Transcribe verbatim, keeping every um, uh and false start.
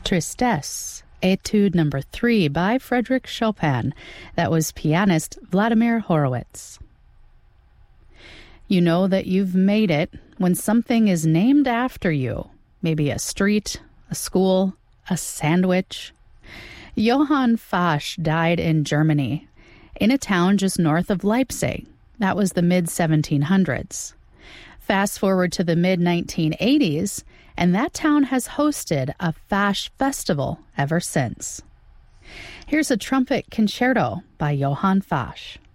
Tristesse, Etude number three by Frédéric Chopin. That was pianist Vladimir Horowitz. You know that you've made it when something is named after you. Maybe a street, a school, a sandwich. Johann Fasch died in Germany, in a town just north of Leipzig. That was the mid seventeen hundreds. Fast forward to the mid nineteen eighties, and that town has hosted a Fasch festival ever since. Here's a trumpet concerto by Johann Fasch.